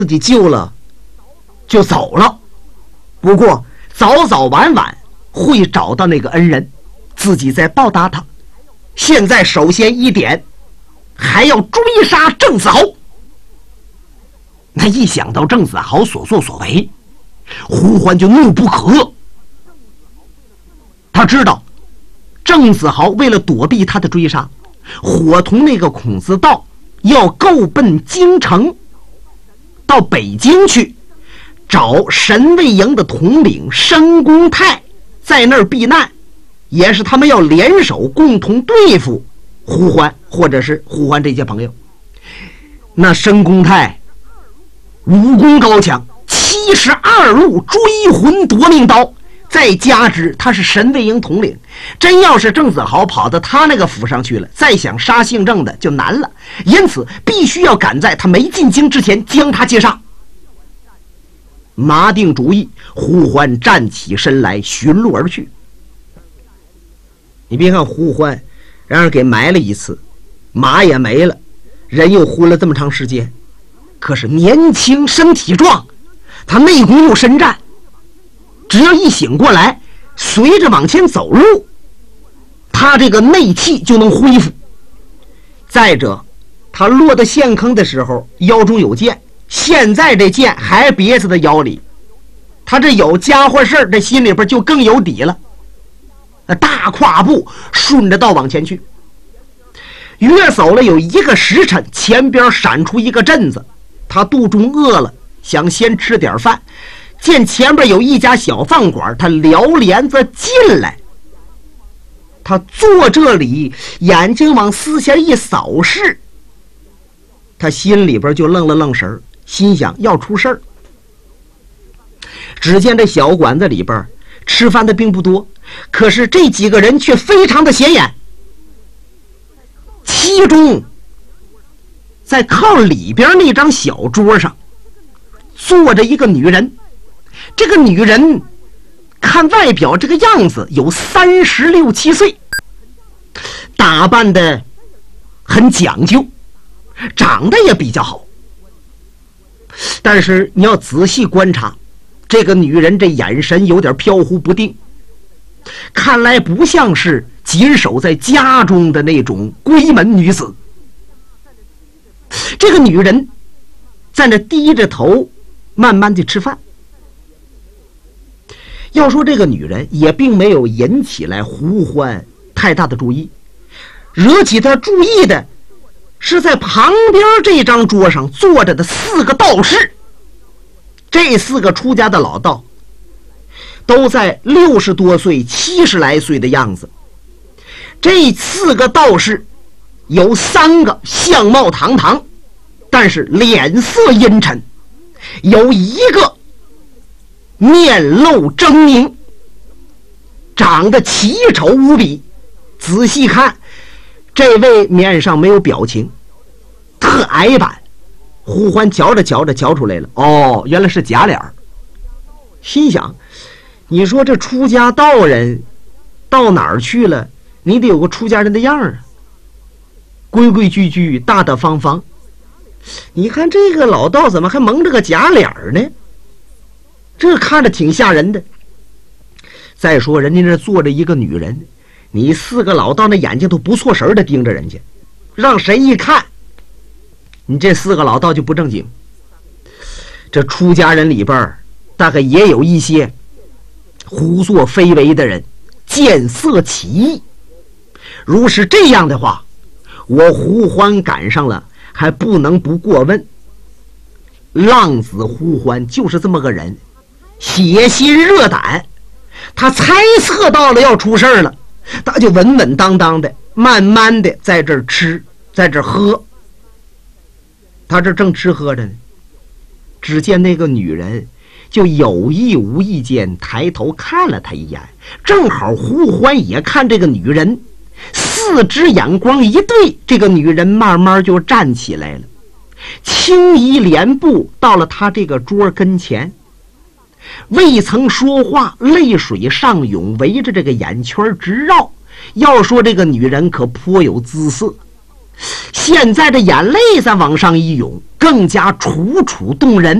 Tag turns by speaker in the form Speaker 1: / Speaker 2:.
Speaker 1: 自己救了就走了，不过早早晚晚会找到那个恩人，自己再报答他。现在首先一点，还要追杀郑子豪。那一想到郑子豪所作所为，胡欢就怒不可遏。他知道郑子豪为了躲避他的追杀，伙同那个孔子道要够奔京城，到北京去找神卫营的统领申公泰，在那儿避难，也是他们要联手共同对付胡欢，或者是胡欢这些朋友。那申公泰武功高强，72路追魂夺命刀，再加之他是神卫营统领，真要是郑子豪跑到他那个府上去了，再想杀姓郑的就难了，因此必须要赶在他没进京之前将他接上。麻定主意，胡欢站起身来寻路而去。你别看胡欢让人给埋了一次，马也没了，人又昏了这么长时间，可是年轻身体壮，他内功又深湛，只要一醒过来，随着往前走路，他这个内气就能恢复。再者，他落到陷坑的时候腰中有剑，现在这剑还别在他腰里，他这有家伙事儿，这心里边就更有底了。大跨步顺着道往前去，约走了有1个时辰，前边闪出一个镇子，他肚中饿了，想先吃点饭，见前边有一家小饭馆，他撩帘子进来。他坐这里，眼睛往四下一扫视，他心里边就愣了愣神，心想要出事儿。只见这小馆子里边吃饭的并不多，可是这几个人却非常的显眼。其中在靠里边那张小桌上坐着一个女人，这个女人看外表这个样子有36、7岁，打扮的很讲究，长得也比较好。但是你要仔细观察，这个女人这眼神有点飘忽不定，看来不像是谨守在家中的那种闺门女子。这个女人在那低着头慢慢的吃饭。要说这个女人也并没有引起来胡欢太大的注意，惹起他注意的是在旁边这张桌上坐着的4个道士。这4个出家的老道都在60多岁、70来岁的样子。这4个道士有3个相貌堂堂，但是脸色阴沉，有1个面露狰狞，长得奇丑无比。仔细看，这位面上没有表情，特矮板。胡欢瞧着瞧着瞧出来了，哦，原来是假脸。心想，你说这出家道人到哪儿去了，你得有个出家人的样啊，规规矩矩，大大方方。你看这个老道怎么还蒙着个假脸呢？这看着挺吓人的。再说人家这坐着一个女人，你4个老道那眼睛都不错神的盯着人家，让谁一看你这4个老道就不正经。这出家人里边大概也有一些胡作非为的人，见色起意。如是这样的话，我胡欢赶上了，还不能不过问。浪子胡欢就是这么个人，血心热胆，他猜测到了要出事了，他就稳稳当当的慢慢的在这儿吃，在这儿喝。他这正吃喝着呢，只见那个女人就有意无意间抬头看了他一眼，正好胡欢也看这个女人，4只眼光一对，这个女人慢慢就站起来了，轻移连步到了他这个桌跟前，未曾说话，泪水上涌，围着这个眼圈直绕。要说这个女人可颇有姿色， 现在的眼泪再往上一涌，更加楚楚动人。